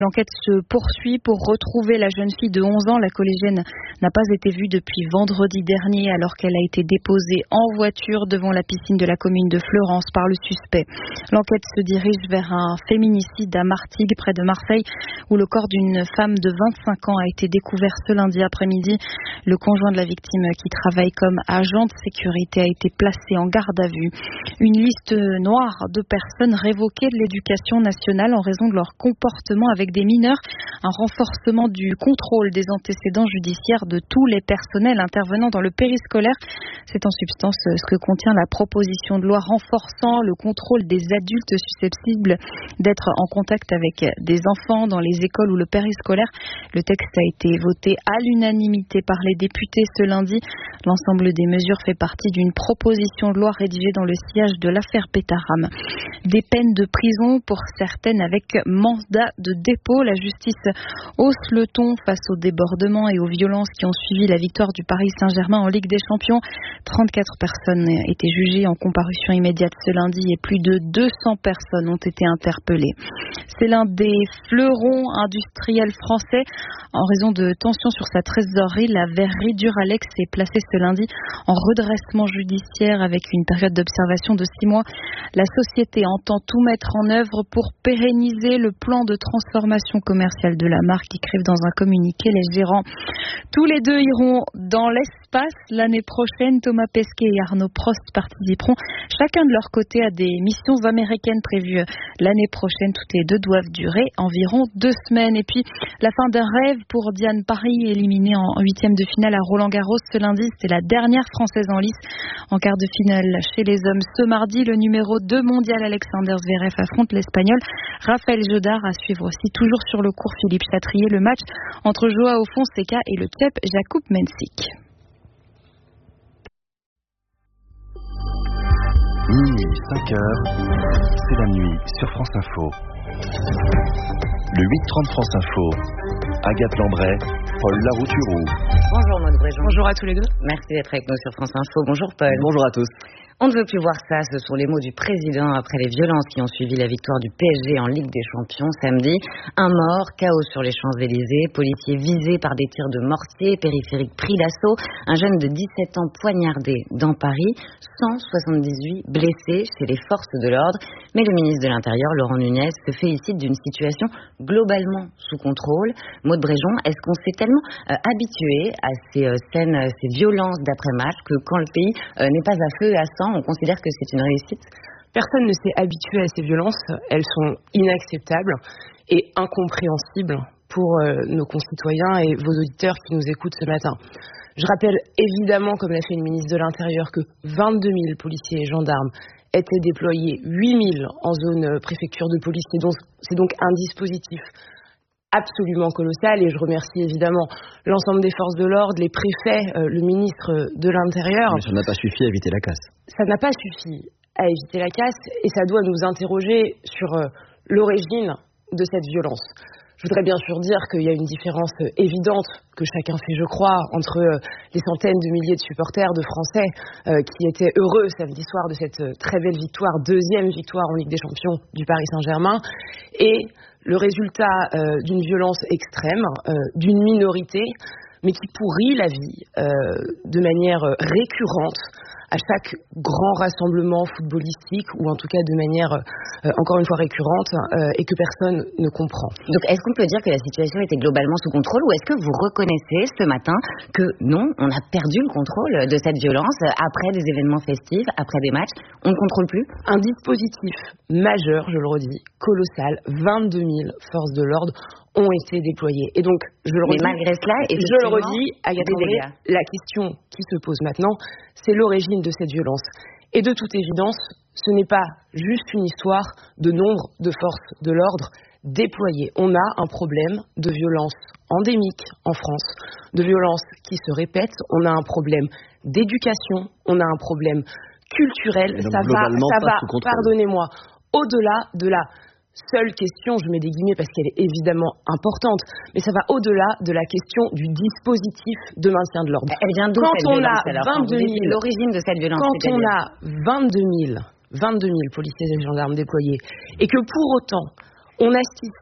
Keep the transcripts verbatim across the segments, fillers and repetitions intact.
L'enquête se poursuit pour retrouver la jeune fille de onze ans. La collégienne n'a pas été vue depuis vendredi dernier alors qu'elle a été déposée en voiture devant la piscine de la commune de Fleurance par le suspect. L'enquête se dirige vers un féminicide à Martigues, près de Marseille, où le corps d'une femme de vingt-cinq ans a été découvert ce lundi après-midi. Le conjoint de la victime, qui travaille comme agent de sécurité, a été placé en garde à vue. Une liste noire de personnes révoquées de l'éducation nationale en raison de leur comportement avec des mineurs, un renforcement du contrôle des antécédents judiciaires de tous les personnels intervenant dans le périscolaire. C'est en substance ce que contient la proposition de loi renforçant le contrôle des adultes susceptibles d'être en contact avec des enfants dans les écoles ou le périscolaire. Le texte a été voté à l'unanimité par les députés ce lundi. L'ensemble des mesures fait partie d'une proposition de loi rédigée dans le sillage de l'affaire Pétaram. Des peines de prison pour certaines avec mandat de dépôt. La justice hausse le ton face aux débordements et aux violences qui ont suivi la victoire du Paris Saint-Germain en Ligue des Champions. trente-quatre personnes étaient jugées en comparution immédiate ce lundi et plus de deux cents personnes ont été interpellées. C'est l'un des fleurons industriels français. En raison de tensions sur sa trésorerie, la verrerie Duralex est placée ce lundi en redressement judiciaire avec une période d'observation de six mois. La société entend tout mettre en œuvre pour pérenniser le plan de transformation commerciale de la marque, écrivent dans un communiqué les gérants. Tous les deux iront dans l'espace l'année prochaine. Thomas Pesquet et Arnaud Prost participeront chacun de leur côté à des missions américaines prévues l'année prochaine. Toutes les deux doivent durer environ deux semaines. Et puis, la fin d'un rêve pour Diane Paris, éliminée en huitième de finale à Roland-Garros ce lundi. C'est la dernière Française en lice. En quart de finale chez les hommes ce mardi, le numéro deux mondial Alexander Zverev affronte l'Espagnol Rafael Jodar. À suivre aussi toujours sur le court Philippe Chatrier, le match entre Joao Fonseca et le Tchèque Jakub Mensik. Minuit, cinq heures, c'est la nuit sur France Info. Le huit trente France Info, Agathe Lambray, Paul Larouturou. Bonjour Maud Bréjon. Bonjour à tous les deux. Merci d'être avec nous sur France Info. Bonjour Paul. Bonjour à tous. On ne veut plus voir ça, ce sont les mots du président après les violences qui ont suivi la victoire du P S G en Ligue des Champions samedi. Un mort, chaos sur les Champs-Élysées, policiers visés par des tirs de mortier, périphérique pris d'assaut, un jeune de dix-sept ans poignardé dans Paris, cent soixante-dix-huit blessés chez les forces de l'ordre. Mais le ministre de l'Intérieur, Laurent Nunez, se félicite d'une situation globalement sous contrôle. Maud Bréjon, est-ce qu'on s'est tellement euh, habitué à ces euh, scènes, euh, ces violences d'après-match que quand le pays euh, n'est pas à feu et à sang, on considère que c'est une réussite? Personne ne s'est habitué à ces violences. Elles sont inacceptables et incompréhensibles pour euh, nos concitoyens et vos auditeurs qui nous écoutent ce matin. Je rappelle évidemment, comme l'a fait le ministre de l'Intérieur, que vingt-deux mille policiers et gendarmes étaient déployés, huit mille en zone préfecture de police. Et donc, c'est donc un dispositif absolument colossal, et je remercie évidemment l'ensemble des forces de l'ordre, les préfets, euh, le ministre de l'Intérieur. Mais ça n'a pas suffi à éviter la casse. Ça n'a pas suffi à éviter la casse et ça doit nous interroger sur euh, l'origine de cette violence. Je voudrais bien sûr dire qu'il y a une différence euh, évidente que chacun fait, je crois, entre euh, les centaines de milliers de supporters de Français euh, qui étaient heureux samedi soir de cette euh, très belle victoire, deuxième victoire en Ligue des Champions du Paris Saint-Germain, et le résultat euh, d'une violence extrême, euh, d'une minorité, mais qui pourrit la vie euh, de manière récurrente à chaque grand rassemblement footballistique, ou en tout cas de manière euh, encore une fois récurrente, euh, et que personne ne comprend. Donc est-ce qu'on peut dire que la situation était globalement sous contrôle, ou est-ce que vous reconnaissez ce matin que non, on a perdu le contrôle de cette violence après des événements festifs, après des matchs, on ne contrôle plus? Un dispositif majeur, je le redis, colossal, vingt-deux mille forces de l'ordre ont été déployées. Et donc, je le redis, mais malgré cela, je le redis, Agathe Lambray, la question qui se pose maintenant, c'est l'origine de cette violence. Et de toute évidence, ce n'est pas juste une histoire de nombre de forces de l'ordre déployées. On a un problème de violence endémique en France, de violence qui se répète. On a un problème d'éducation, on a un problème culturel. Donc, ça va, ça va, pardonnez-moi, au-delà de la seule question, je mets des guillemets parce qu'elle est évidemment importante, mais ça va au-delà de la question du dispositif de maintien de l'ordre. Elle vient d'où cette violence, alors, quand vingt-deux mille, l'origine de cette violence, quand on a vingt-deux mille policiers et gendarmes déployés, et que pour autant on assiste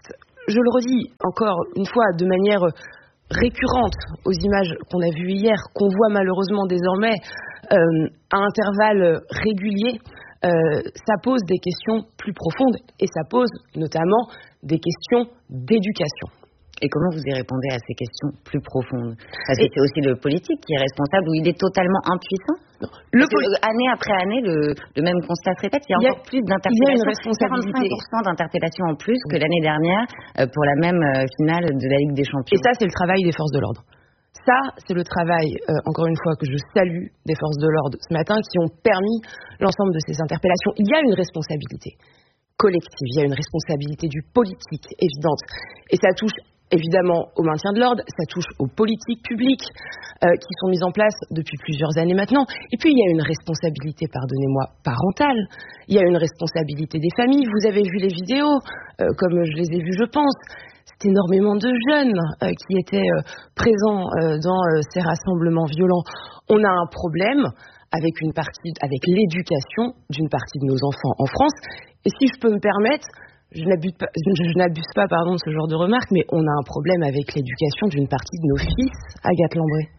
je le redis encore une fois de manière récurrente aux images qu'on a vues hier, qu'on voit malheureusement désormais euh, à intervalles réguliers, euh, ça pose des questions plus profondes et ça pose notamment des questions d'éducation. Et comment vous y répondez à ces questions plus profondes? Parce que et c'est aussi le politique qui est responsable, où il est totalement impuissant. Non. Le poli- année après année, le, le même constat se répète. Il y a, il y a encore plus d'interpellations. quarante-cinq pour cent d'interpellations en plus que l'année dernière euh, pour la même euh, finale de la Ligue des Champions. Et ça, c'est le travail des forces de l'ordre. Ça, c'est le travail, euh, encore une fois, que je salue des forces de l'ordre ce matin, qui ont permis l'ensemble de ces interpellations. Il y a une responsabilité collective, il y a une responsabilité du politique évidente. Et ça touche évidemment au maintien de l'ordre, ça touche aux politiques publiques euh, qui sont mises en place depuis plusieurs années maintenant. Et puis il y a une responsabilité, pardonnez-moi, parentale. Il y a une responsabilité des familles. Vous avez vu les vidéos, euh, comme je les ai vues, je pense. C'est énormément de jeunes euh, qui étaient euh, présents euh, dans euh, ces rassemblements violents. On a un problème avec une partie, avec l'éducation d'une partie de nos enfants en France. Et si je peux me permettre, Je n'abuse pas, je, je n'abuse pas pardon, de ce genre de remarques, mais on a un problème avec l'éducation d'une partie de nos fils, Agathe Lambré.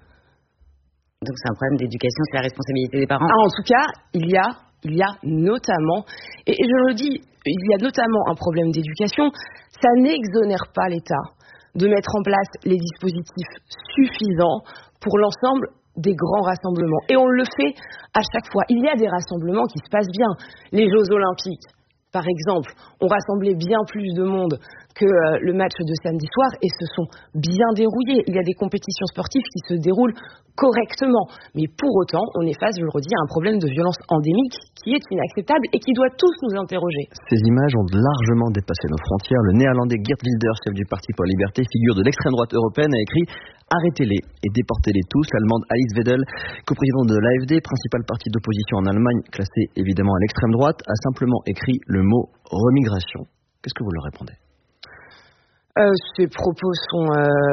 Donc c'est un problème d'éducation, c'est la responsabilité des parents. Ah, en tout cas, il y a, il y a notamment, et, et je le dis, il y a notamment un problème d'éducation. Ça n'exonère pas l'État de mettre en place les dispositifs suffisants pour l'ensemble des grands rassemblements. Et on le fait à chaque fois. Il y a des rassemblements qui se passent bien. Les Jeux Olympiques, par exemple, ont rassemblé bien plus de monde que euh, le match de samedi soir et se sont bien déroulés. Il y a des compétitions sportives qui se déroulent correctement. Mais pour autant, on est face, je le redis, à un problème de violence endémique qui est inacceptable et qui doit tous nous interroger. Ces images ont largement dépassé nos frontières. Le néerlandais Geert Wilders, chef du Parti pour la Liberté, figure de l'extrême droite européenne, a écrit « Arrêtez-les et déportez-les tous ». L'allemande Alice Weidel, coprésidente de l'A F D, principal parti d'opposition en Allemagne, classé évidemment à l'extrême droite, a simplement écrit le mot « remigration ». Qu'est-ce que vous leur répondez ? euh, Ces propos sont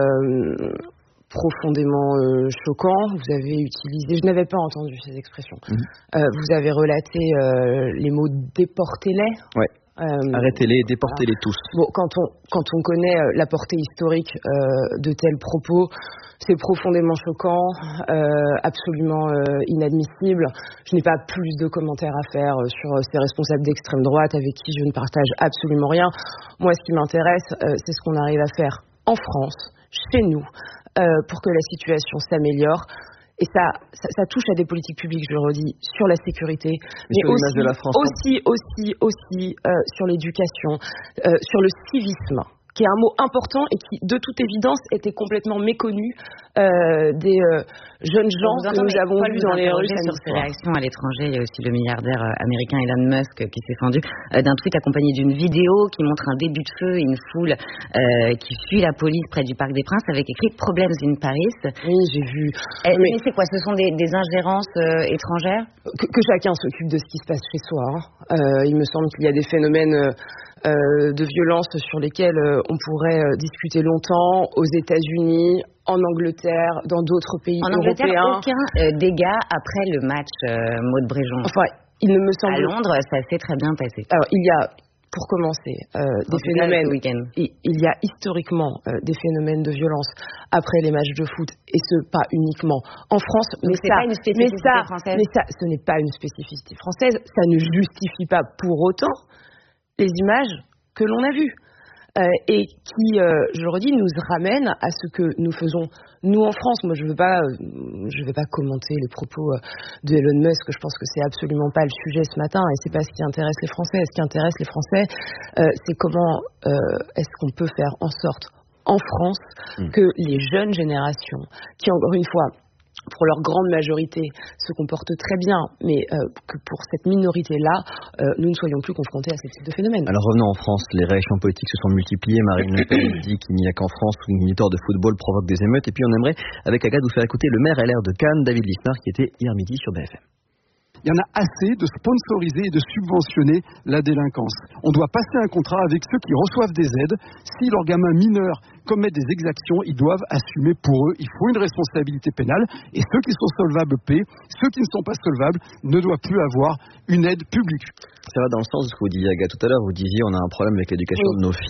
euh, profondément euh, choquants. Vous avez utilisé, je n'avais pas entendu ces expressions. Mmh. Euh, vous avez relaté euh, les mots « déportez-les ». Ouais. Euh, Arrêtez-les, déportez-les voilà. tous. Bon, quand on quand on connaît euh, la portée historique euh, de tels propos, c'est profondément choquant, euh, absolument euh, inadmissible. Je n'ai pas plus de commentaires à faire euh, sur euh, ces responsables d'extrême droite avec qui je ne partage absolument rien. Moi, ce qui m'intéresse, euh, c'est ce qu'on arrive à faire en France, chez nous, euh, pour que la situation s'améliore. Et ça, ça, ça touche à des politiques publiques, je le redis, sur la sécurité, mais, mais aussi, de la France, aussi, aussi, aussi euh, sur l'éducation, euh, sur le civisme, qui est un mot important et qui, de toute évidence, était complètement méconnu euh, des euh, jeunes gens que nous avons vus dans les rues. Sur ces réactions à l'étranger, il y a aussi le milliardaire américain Elon Musk qui s'est fendu euh, d'un tweet accompagné d'une vidéo qui montre un début de feu et une foule euh, qui fuit la police près du Parc des Princes avec écrit « Problems in Paris ». Oui, j'ai vu. Euh, mais, mais c'est quoi? Ce sont des, des ingérences euh, étrangères que, que chacun s'occupe de ce qui se passe chez soi. Hein. Euh, il me semble qu'il y a des phénomènes Euh, Euh, de violence sur lesquelles euh, on pourrait euh, discuter longtemps aux États-Unis, en Angleterre, dans d'autres pays en européens. En Angleterre, aucun euh, dégât après le match euh, Maud Bréjon. Enfin, il ne me semble. À Londres, ça s'est très bien passé. Alors, il y a, pour commencer, euh, des phénomènes. Il, il y a historiquement euh, des phénomènes de violence après les matchs de foot, et ce pas uniquement en France, mais ça, pas une spécificité mais ça, française. mais ça, ce n'est pas une spécificité française. Ça ne justifie pas pour autant les images que l'on a vues euh, et qui, euh, je le redis, nous ramènent à ce que nous faisons nous en France. Moi, je ne veux pas, euh, je veux pas commenter les propos euh, de Elon Musk. Je pense que c'est absolument pas le sujet ce matin, et c'est pas ce qui intéresse les Français. Ce qui intéresse les Français, euh, c'est comment euh, est-ce qu'on peut faire en sorte, en France, mmh. que les jeunes générations, qui encore une fois, pour leur grande majorité, se comportent très bien, mais euh, que pour cette minorité-là, euh, nous ne soyons plus confrontés à ce type de phénomène. Alors revenons en France, les réactions politiques se sont multipliées. Marine Le Pen dit qu'il n'y a qu'en France où une victoire de football provoque des émeutes. Et puis on aimerait, avec Agathe, vous faire écouter le maire L R de Cannes, David Lisnard, qui était hier midi sur B F M. Il y en a assez de sponsoriser et de subventionner la délinquance. On doit passer un contrat avec ceux qui reçoivent des aides. Si leurs gamins mineurs commettent des exactions, ils doivent assumer pour eux. Il faut une responsabilité pénale. Et ceux qui sont solvables paient. Ceux qui ne sont pas solvables ne doivent plus avoir une aide publique. Ça va dans le sens de ce que vous disiez, Agathe, tout à l'heure. Vous disiez on a un problème avec l'éducation oui. de nos fils.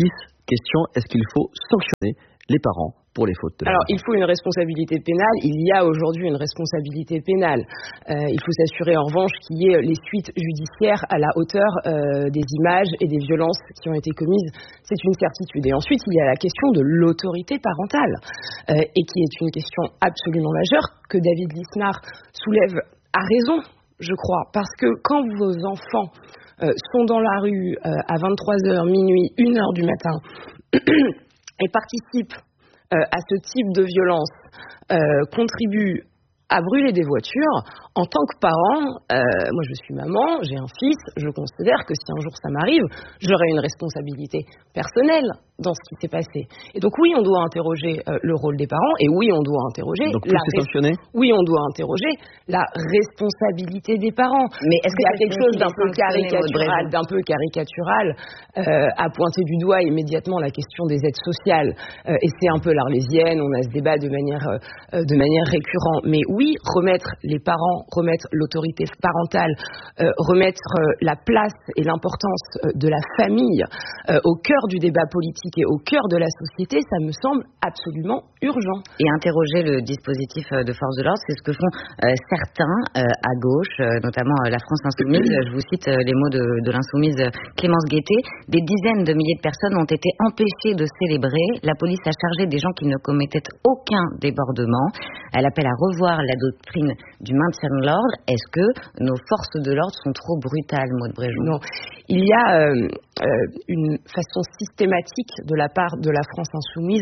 Question, est-ce qu'il faut sanctionner les parents pour les fautes de Alors, l'enfant? il faut une responsabilité pénale. Il y a aujourd'hui une responsabilité pénale. Euh, il faut s'assurer, en revanche, qu'il y ait les suites judiciaires à la hauteur euh, des images et des violences qui ont été commises. C'est une certitude. Et ensuite, il y a la question de l'autorité parentale, euh, et qui est une question absolument majeure que David Lisnard soulève à raison, je crois, parce que quand vos enfants euh, sont dans la rue euh, à vingt-trois heures, minuit, une heure du matin et participent Euh, à ce type de violence, euh, contribue à brûler des voitures, en tant que parent, euh, moi je suis maman, j'ai un fils, je considère que si un jour ça m'arrive, j'aurai une responsabilité personnelle dans ce qui s'est passé. Et donc oui, on doit interroger euh, le rôle des parents, et oui, on doit interroger donc, la res- sanctionner oui, on doit interroger la responsabilité des parents. Mais est-ce qu'il y a quelque chose d'un peu caricatural, d'un peu caricatural euh, à pointer du doigt immédiatement la question des aides sociales, euh, et c'est un peu l'arlésienne, on a ce débat de manière euh, de manière récurrente. Mais oui, remettre les parents, remettre l'autorité parentale, euh, remettre euh, la place et l'importance euh, de la famille euh, au cœur du débat politique et au cœur de la société, ça me semble absolument urgent. Et interroger le dispositif de force de l'ordre, c'est ce que font euh, certains euh, à gauche, euh, notamment euh, la France Insoumise. Je vous cite euh, les mots de, de l'insoumise Clémence Guettet. Des dizaines de milliers de personnes ont été empêchées de célébrer. La police a chargé des gens qui ne commettaient aucun débordement. Elle appelle à revoir la doctrine du maintien de l'ordre. Est-ce que nos forces de l'ordre sont trop brutales, Maud Bréjon? Non. Il y a euh, euh, une façon systématique de la part de la France Insoumise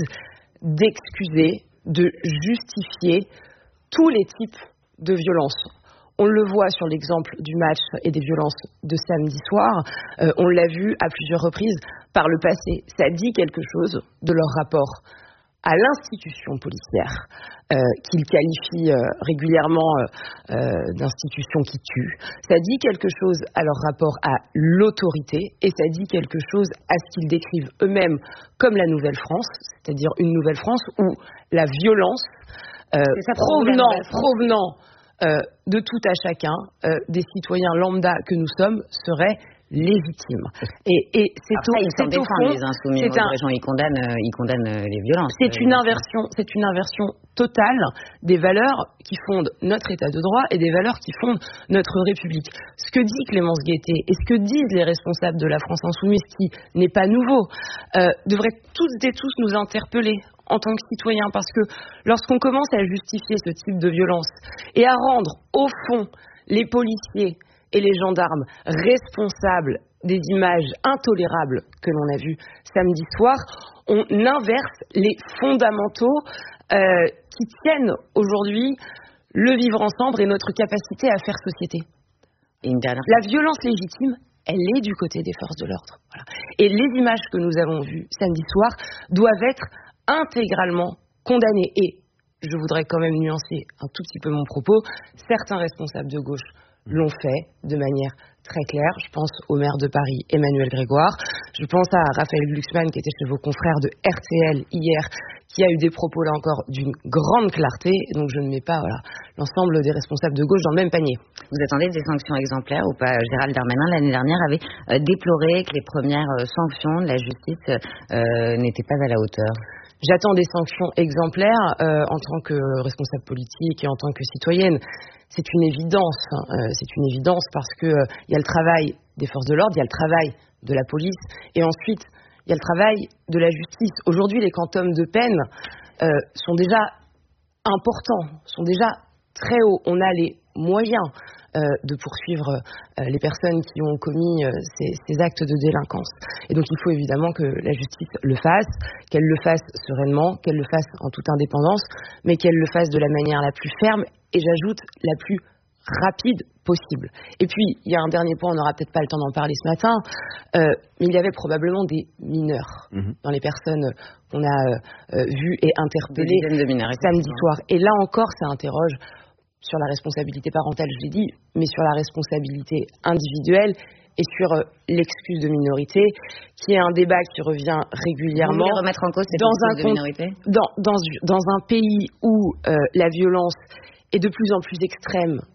d'excuser, de justifier tous les types de violences. On le voit sur l'exemple du match et des violences de samedi soir. Euh, on l'a vu à plusieurs reprises par le passé. Ça dit quelque chose de leur rapport à l'institution policière, euh, qu'ils qualifient euh, régulièrement euh, euh, d'institution qui tue. Ça dit quelque chose à leur rapport à l'autorité, et ça dit quelque chose à ce qu'ils décrivent eux-mêmes comme la Nouvelle-France, c'est-à-dire une Nouvelle-France où la violence euh, provenant, provenant euh, de tout à chacun, euh, des citoyens lambda que nous sommes, serait légitime. Et, et c'est Après, au, ils s'en c'est au défendent, fond, les insoumis. c'est un, Les gens, ils condamnent, euh, ils condamnent euh, les violences. c'est euh, une inversion, c'est une inversion totale des valeurs qui fondent notre État de droit et des valeurs qui fondent notre République. Ce que dit Clémence Guettet et ce que disent les responsables de la France Insoumise, qui n'est pas nouveau, euh, devraient tous et tous nous interpeller en tant que citoyens, parce que lorsqu'on commence à justifier ce type de violence et à rendre, au fond, les policiers et les gendarmes responsables des images intolérables que l'on a vues samedi soir, on inverse les fondamentaux euh, qui tiennent aujourd'hui le vivre ensemble et notre capacité à faire société. Et une dernière... La violence légitime, elle est du côté des forces de l'ordre. Voilà. Et les images que nous avons vues samedi soir doivent être intégralement condamnées. Et je voudrais quand même nuancer un tout petit peu mon propos. Certains responsables de gauche l'ont fait de manière très claire. Je pense au maire de Paris, Emmanuel Grégoire. Je pense à Raphaël Glucksmann, qui était chez vos confrères de R T L hier, qui a eu des propos, là encore, d'une grande clarté. Donc je ne mets pas voilà, l'ensemble des responsables de gauche dans le même panier. Vous attendez des sanctions exemplaires ou pas? Gérald Darmanin, l'année dernière, avait euh, déploré que les premières euh, sanctions de la justice euh, n'étaient pas à la hauteur. J'attends des sanctions exemplaires euh, en tant que responsable politique et en tant que citoyenne. C'est une évidence, euh, c'est une évidence parce que il euh, y a le travail des forces de l'ordre, il y a le travail de la police, et ensuite il y a le travail de la justice. Aujourd'hui, les quantums de peine euh, sont déjà importants, sont déjà très hauts. On a les moyens euh, de poursuivre euh, les personnes qui ont commis euh, ces, ces actes de délinquance. Et donc il faut évidemment que la justice le fasse, qu'elle le fasse sereinement, qu'elle le fasse en toute indépendance, mais qu'elle le fasse de la manière la plus ferme, et j'ajoute la plus rapide possible. Et puis, il y a un dernier point, on n'aura peut-être pas le temps d'en parler ce matin, euh, mais il y avait probablement des mineurs mmh. dans les personnes qu'on a euh, vues et interpellées de mineurs, samedi soir. Et là encore, ça interroge sur la responsabilité parentale, je l'ai dit, mais sur la responsabilité individuelle et sur euh, l'excuse de minorité, qui est un débat qui revient régulièrement. Vous voulez remettre en cause cette dans un excuse de minorité dans, dans, dans un pays où euh, la violence est de plus en plus extrême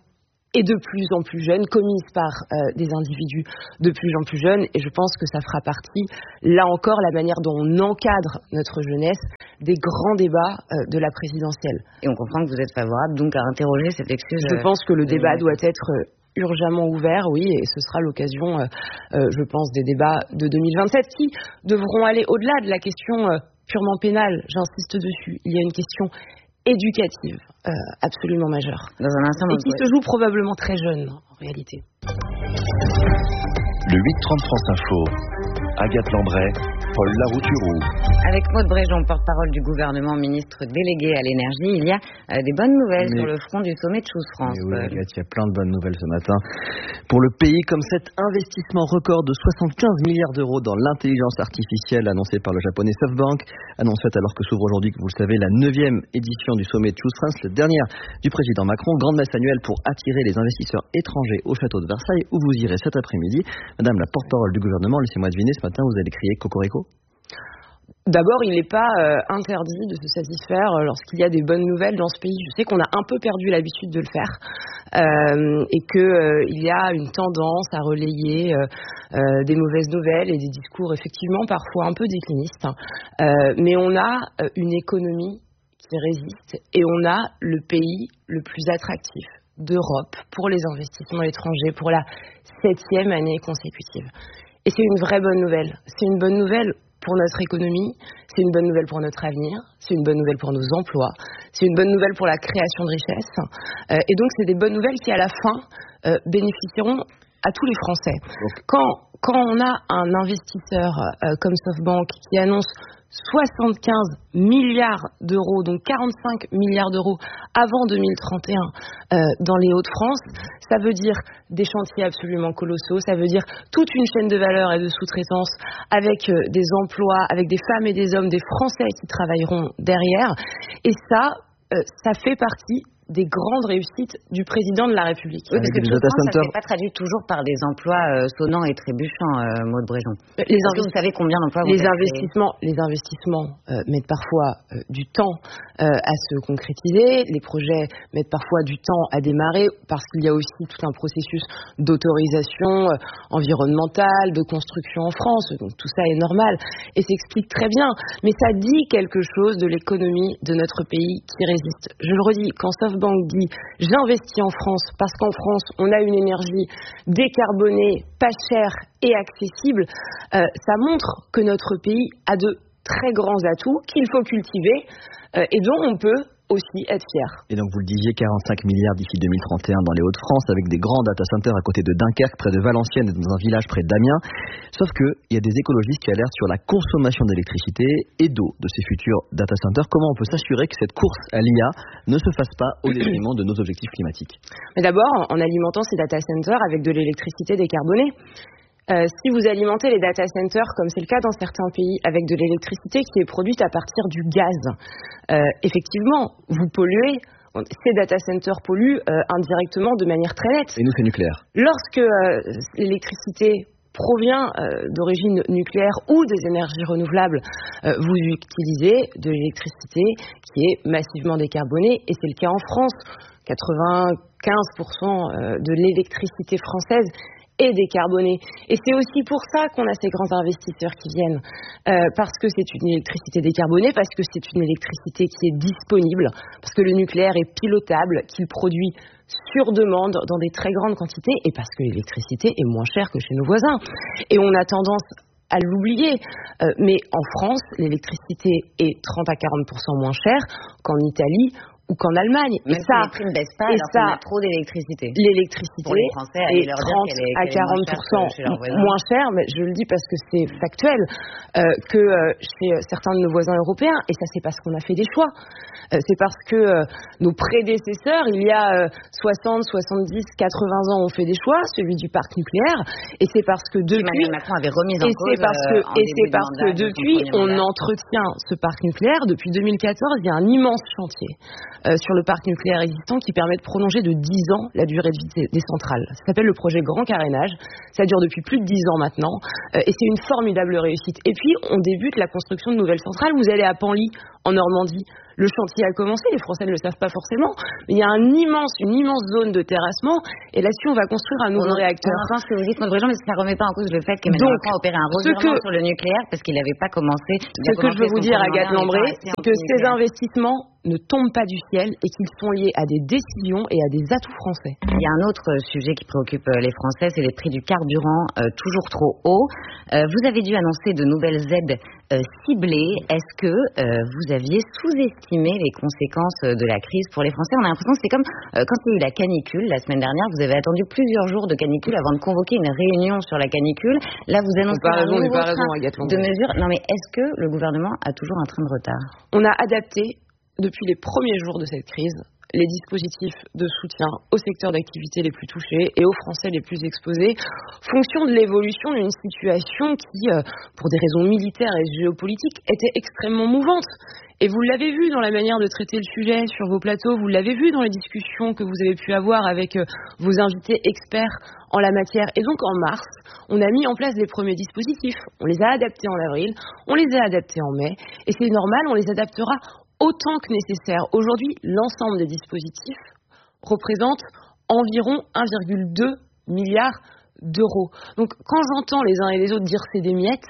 et de plus en plus jeunes, commises par euh, des individus de plus en plus jeunes. Et je pense que ça fera partie, là encore, la manière dont on encadre notre jeunesse, des grands débats euh, de la présidentielle. Et on comprend que vous êtes favorable donc à interroger cette excuse. Je pense que le de débat l'Union. doit être euh, urgemment ouvert, oui, et ce sera l'occasion, euh, euh, je pense, des débats de deux mille vingt-sept qui devront aller au-delà de la question euh, purement pénale. J'insiste dessus. Il y a une question éducative euh, absolument majeure. Dans un instant, et qui se joue probablement très jeune, en réalité. Le huit trente France Info. Agathe Lambray, Paul Larouturou. Avec Maud Bréjon, porte-parole du gouvernement, ministre délégué à l'énergie, il y a euh, des bonnes nouvelles Mais... sur le front du sommet de Choose France. Oui, Agathe, il y a plein de bonnes nouvelles ce matin. Pour le pays, comme cet investissement record de soixante-quinze milliards d'euros dans l'intelligence artificielle annoncé par le japonais SoftBank, annonce faite alors que s'ouvre aujourd'hui, vous le savez, la neuvième édition du sommet de Choose France, la dernière du président Macron, grande messe annuelle pour attirer les investisseurs étrangers au château de Versailles, où vous irez cet après-midi. Madame la porte-parole du gouvernement, laissez-moi deviner, ce matin vous allez crier Cocorico. D'abord, il n'est pas euh, interdit de se satisfaire euh, lorsqu'il y a des bonnes nouvelles dans ce pays. Je sais qu'on a un peu perdu l'habitude de le faire euh, et qu'il euh, y a une tendance à relayer euh, euh, des mauvaises nouvelles et des discours effectivement parfois un peu déclinistes. Euh, mais on a euh, une économie qui résiste et on a le pays le plus attractif d'Europe pour les investissements étrangers pour la septième année consécutive. Et c'est une vraie bonne nouvelle. C'est une bonne nouvelle pour notre économie, c'est une bonne nouvelle pour notre avenir, c'est une bonne nouvelle pour nos emplois, c'est une bonne nouvelle pour la création de richesses. Euh, et donc, c'est des bonnes nouvelles qui, à la fin, euh, bénéficieront à tous les Français. Quand, quand on a un investisseur euh, comme SoftBank qui annonce soixante-quinze milliards d'euros, donc quarante-cinq milliards d'euros avant deux mille trente et un euh, dans les Hauts-de-France, ça veut dire des chantiers absolument colossaux, ça veut dire toute une chaîne de valeur et de sous-traitance avec euh, des emplois, avec des femmes et des hommes, des Français qui travailleront derrière. Et ça, euh, ça fait partie des grandes réussites du président de la République. Oui, parce que tout ça ne s'est pas traduit toujours par des emplois euh, sonnants et trébuchants, euh, Maud Bréjon. Les invest... Vous savez combien d'emplois vous les investissements, les investissements euh, mettent parfois euh, du temps euh, à se concrétiser. Les projets mettent parfois du temps à démarrer parce qu'il y a aussi tout un processus d'autorisation euh, environnementale, de construction en France. Donc tout ça est normal et s'explique très bien. Mais ça dit quelque chose de l'économie de notre pays qui résiste. Je le redis, quand SoftBank dit j'investis en France parce qu'en France on a une énergie décarbonée, pas chère et accessible, euh, ça montre que notre pays a de très grands atouts qu'il faut cultiver euh, et dont on peut aussi être fier. Et donc vous le disiez, quarante-cinq milliards d'ici deux mille trente et un dans les Hauts-de-France avec des grands data centers à côté de Dunkerque, près de Valenciennes et dans un village près d'Amiens. Sauf qu'il y a des écologistes qui alertent sur la consommation d'électricité et d'eau de ces futurs data centers. Comment on peut s'assurer que cette course à l'I A ne se fasse pas au détriment de nos objectifs climatiques? Mais d'abord, en alimentant ces data centers avec de l'électricité décarbonée. Euh, si vous alimentez les data centers, comme c'est le cas dans certains pays, avec de l'électricité qui est produite à partir du gaz, euh, effectivement, vous polluez. Ces data centers polluent euh, indirectement de manière très nette. Et nous, c'est nucléaire. Lorsque euh, l'électricité provient euh, d'origine nucléaire ou des énergies renouvelables, euh, vous utilisez de l'électricité qui est massivement décarbonée, et c'est le cas en France. quatre-vingt-quinze pour cent de l'électricité française et décarbonée. Et c'est aussi pour ça qu'on a ces grands investisseurs qui viennent, euh, parce que c'est une électricité décarbonée, parce que c'est une électricité qui est disponible, parce que le nucléaire est pilotable, qu'il produit sur demande dans des très grandes quantités, et parce que l'électricité est moins chère que chez nos voisins. Et on a tendance à l'oublier, euh, mais en France, l'électricité est trente à quarante pour cent moins chère qu'en Italie ou qu'en Allemagne. Même et ça, les prix ne baissent pas, alors ça, qu'on a trop d'électricité. L'électricité les Français, est trente à quarante pour cent moins chère, mais je le dis parce que c'est factuel, euh, que euh, chez certains de nos voisins européens. Et ça, c'est parce qu'on a fait des choix. Euh, c'est parce que euh, nos prédécesseurs, il y a euh, soixante, soixante-dix, quatre-vingts ans, ont fait des choix, celui du parc nucléaire. Et c'est parce que depuis... Emmanuel Macron avait remis en et cause c'est parce que, euh, et c'est parce que depuis, on entretient ce parc nucléaire. Depuis deux mille quatorze, il y a un immense chantier euh, sur le parc nucléaire existant qui permet de prolonger de dix ans la durée de vie des, des centrales. Ça s'appelle le projet Grand Carénage. Ça dure depuis plus de dix ans maintenant euh, et c'est une formidable réussite. Et puis, on débute la construction de nouvelles centrales. Vous allez à Penly, en Normandie. Le chantier a commencé, les Français ne le savent pas forcément, mais il y a un immense, une immense zone de terrassement, et là-dessus, on va construire un nouveau on réacteur. On entend ce que vous dites, Maud Bréjean, mais ça ne remet pas en cause le fait qu'Emmanuel Macron a opéré un revirement sur le nucléaire, parce qu'il n'avait pas commencé. Ce que je veux vous dire, Agathe Lambré, c'est que ces investissements ne tombent pas du ciel et qu'ils sont liés à des décisions et à des atouts français. Il y a un autre sujet qui préoccupe les Français, c'est les prix du carburant, euh, toujours trop hauts. Euh, vous avez dû annoncer de nouvelles aides euh, ciblées. Est-ce que euh, vous aviez sous-estimé les conséquences de la crise pour les Français? On a l'impression que c'est comme euh, quand il y a eu la canicule la semaine dernière, vous avez attendu plusieurs jours de canicule avant de convoquer une réunion sur la canicule. Là, vous annoncez un nouveau train de mesures. Non, mais est-ce que le gouvernement a toujours un train de retard? On a adapté depuis les premiers jours de cette crise les dispositifs de soutien aux secteurs d'activité les plus touchés et aux Français les plus exposés, fonction de l'évolution d'une situation qui, euh, pour des raisons militaires et géopolitiques, était extrêmement mouvante. Et vous l'avez vu dans la manière de traiter le sujet sur vos plateaux, vous l'avez vu dans les discussions que vous avez pu avoir avec euh, vos invités experts en la matière. Et donc en mars, on a mis en place des premiers dispositifs. On les a adaptés en avril, on les a adaptés en mai, et c'est normal, on les adaptera autant que nécessaire. Aujourd'hui, l'ensemble des dispositifs représente environ un virgule deux milliard d'euros. Donc, quand j'entends les uns et les autres dire c'est des miettes,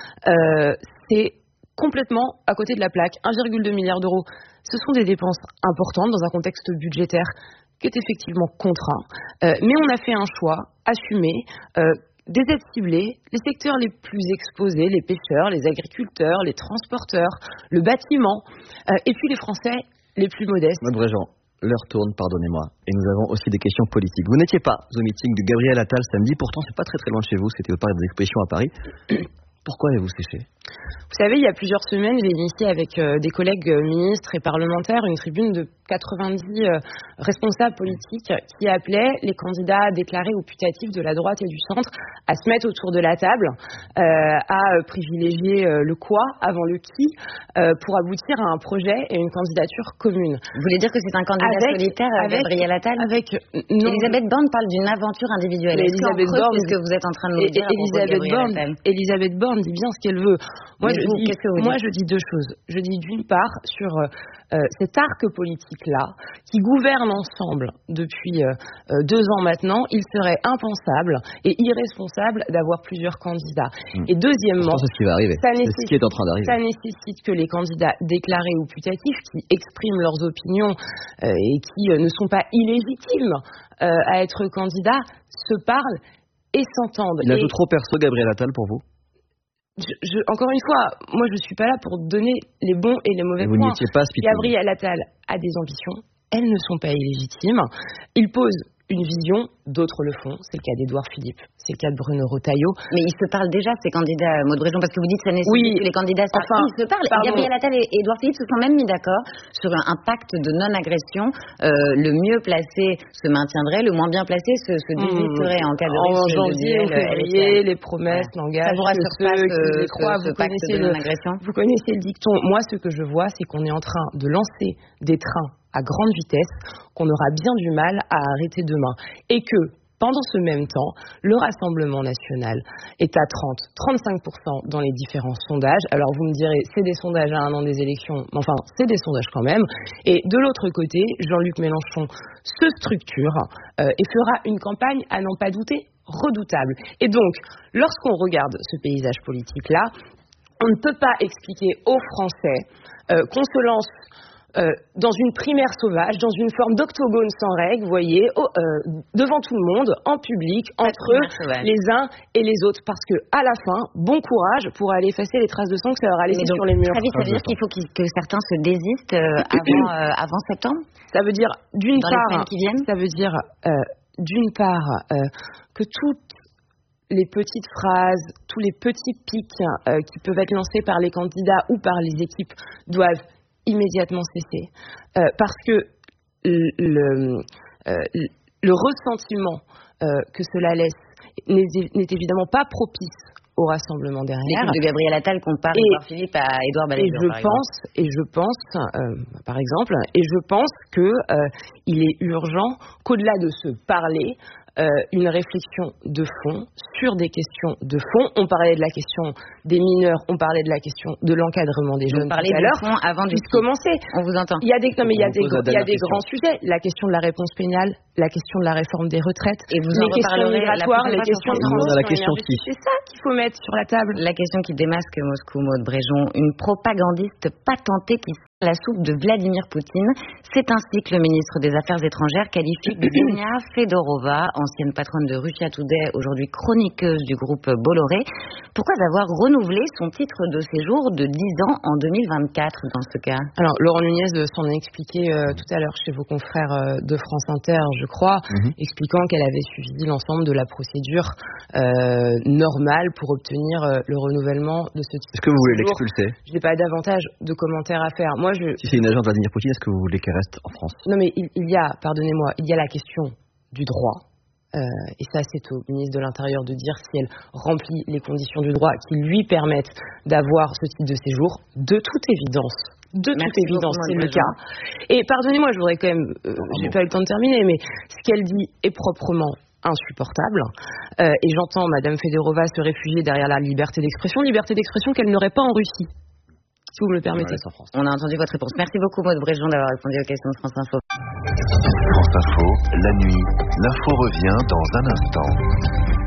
euh, c'est complètement à côté de la plaque. un virgule deux milliard d'euros, ce sont des dépenses importantes dans un contexte budgétaire qui est effectivement contraint. Euh, mais on a fait un choix assumé, euh, des aides ciblées, les secteurs les plus exposés, les pêcheurs, les agriculteurs, les transporteurs, le bâtiment, euh, et puis les Français les plus modestes. Maud Bréjean, l'heure tourne, pardonnez-moi, et nous avons aussi des questions politiques. Vous n'étiez pas au meeting de Gabriel Attal samedi, pourtant c'est pas très très loin de chez vous, c'était au parc des Expositions à Paris. Pourquoi avez-vous séché? Vous savez, il y a plusieurs semaines, j'ai initié avec euh, des collègues euh, ministres et parlementaires une tribune de quatre-vingt-dix euh, responsables politiques qui appelaient les candidats déclarés ou putatifs de la droite et du centre à se mettre autour de la table, euh, à euh, privilégier euh, le quoi avant le qui euh, pour aboutir à un projet et une candidature commune. Vous voulez dire que c'est un candidat avec, solitaire, avec, Gabriel Attal avec, non, Elisabeth Borne parle d'une aventure individuelle. Elisabeth Borne, c'est ce que vous êtes en train de nous dire Elisabeth Borne, Elisabeth Borne dit bien ce qu'elle veut. Moi, je vous, dis, moi je dis deux choses. Je dis d'une part sur euh, cet arc politique-là, qui gouverne ensemble depuis euh, deux ans maintenant, il serait impensable et irresponsable d'avoir plusieurs candidats. Mmh. Et deuxièmement, c'est ce qui va arriver. Ça, nécessite, c'est ce qui est en train d'arriver. Ça nécessite que les candidats déclarés ou putatifs, qui expriment leurs opinions euh, et qui euh, ne sont pas illégitimes euh, à être candidats, se parlent et s'entendent. Il ajoute trop perso, Gabriel Attal, pour vous? Je, je, encore une fois, moi je suis pas là pour donner les bons et les mauvais vous points. N'y étiez pas, Gabriel Attal a des ambitions, elles ne sont pas illégitimes. Il pose une vision, d'autres le font. C'est le cas d'Édouard Philippe, c'est le cas de Bruno Retailleau. Mais ils se parlent déjà, ces candidats, Maud Bréjean, parce que vous dites que ça nécessite oui, que les candidats savent. Enfin, ils se parlent. Pardon. Gabriel Attal et Édouard Philippe se sont même mis d'accord sur un, un pacte de non-agression. Euh, le mieux placé se maintiendrait, le moins bien placé se, se désisterait mmh. en cas de risque. En janvier, en février, les promesses, ouais. l'engagement. Ça vous rassure pas ce, ce, croient, ce, vous, ce pacte connaissez de le, non-agression vous connaissez le dicton. Moi, ce que je vois, c'est qu'on est en train de lancer des trains à grande vitesse qu'on aura bien du mal à arrêter demain. Et que pendant ce même temps, le Rassemblement national est à trente à trente-cinq pour cent dans les différents sondages. Alors vous me direz, c'est des sondages à un an des élections, mais enfin, c'est des sondages quand même. Et de l'autre côté, Jean-Luc Mélenchon se structure euh, et fera une campagne, à n'en pas douter, redoutable. Et donc, lorsqu'on regarde ce paysage politique-là, on ne peut pas expliquer aux Français euh, qu'on se lance Euh, dans une primaire sauvage, dans une forme d'octogone sans règles, vous voyez, oh, euh, devant tout le monde, en public, entre les uns et les autres, parce que à la fin, bon courage pour aller effacer les traces de sang que ça leur a laissé sur les murs. Très vite, ça veut dire qu'il faut qu'il, que certains se désistent euh, avant, euh, avant septembre. Ça veut dire d'une dans part, les semaines qui viennent. Ça veut dire euh, d'une part euh, que toutes les petites phrases, tous les petits pics euh, qui peuvent être lancés par les candidats ou par les équipes doivent immédiatement cesser, euh, parce que le, le, euh, le ressentiment euh, que cela laisse n'est, n'est évidemment pas propice au rassemblement derrière. L'équipe de Gabriel Attal compare Édouard Philippe à Édouard Balladur, et je par pense, exemple. et je pense, euh, par exemple, et je pense que euh, il est urgent qu'au-delà de se parler, Euh, une réflexion de fond sur des questions de fond. On parlait de la question des mineurs, on parlait de la question de l'encadrement des jeunes tout à l'heure. Fond avant de commencer. On vous entend. Il y a des, non, mais il y a des, il y a des question. grands sujets. La question de la réponse pénale, la question de la réforme des retraites, et vous les en questions migratoires, les questions de transition la question qui... C'est ça qu'il faut mettre sur la table. La question qui démasque Moscou, Maud Bréjon, une propagandiste patentée qui sert la soupe de Vladimir Poutine. C'est ainsi que le ministre des Affaires étrangères qualifie Dunia Fedorova, ancienne patronne de Russia Today, aujourd'hui chroniqueuse du groupe Bolloré. Pourquoi avoir renouvelé son titre de séjour de dix ans en deux mille vingt-quatre dans ce cas? Alors, Laurent Nunez s'en a expliqué euh, tout à l'heure chez vos confrères euh, de France Inter, je crois, mm-hmm. expliquant qu'elle avait suivi l'ensemble de la procédure euh, normale pour obtenir euh, le renouvellement de ce titre. Est-ce que vous voulez l'expulser? Je n'ai pas davantage de commentaires à faire. Moi, je... Si c'est une agente Vladimir Poutine, est-ce que vous voulez qu'elle reste en France? Non, mais il, il y a, pardonnez-moi, il y a la question du droit. Euh, et ça, c'est au ministre de l'Intérieur de dire si elle remplit les conditions du droit qui lui permettent d'avoir ce type de séjour. De toute évidence, de Merci toute évidence, beaucoup, c'est le cas. Et pardonnez-moi, je voudrais quand même, euh, j'ai pas eu le temps de terminer, mais ce qu'elle dit est proprement insupportable. Euh, et j'entends Madame Fedorova se réfugier derrière la liberté d'expression, liberté d'expression qu'elle n'aurait pas en Russie. Si vous me le permettez. Ouais, on a entendu votre réponse. Merci beaucoup, Maud Bréjon, d'avoir répondu aux questions de France Info. France Info, la nuit, l'info revient dans un instant.